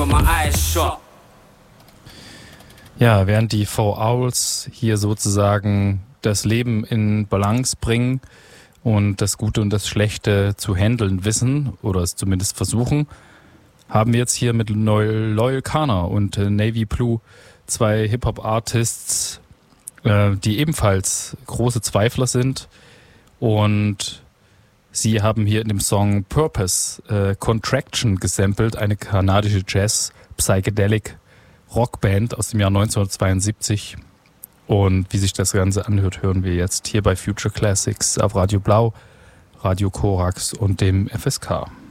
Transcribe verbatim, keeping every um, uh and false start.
with my eyes shut. Ja, während die Four Owls hier sozusagen das Leben in Balance bringen und das Gute und das Schlechte zu handeln wissen oder es zumindest versuchen, haben wir jetzt hier mit Loyal Kana und äh, Navy Blue zwei Hip-Hop-Artists, äh, die ebenfalls große Zweifler sind, und sie haben hier in dem Song Purpose äh, Contraction gesampelt, eine kanadische Jazz-Psychedelic-Rockband aus dem Jahr neunzehnhundertzweiundsiebzig. Und wie sich das Ganze anhört, hören wir jetzt hier bei Future Classics auf Radio Blau, Radio Korax und dem F S K.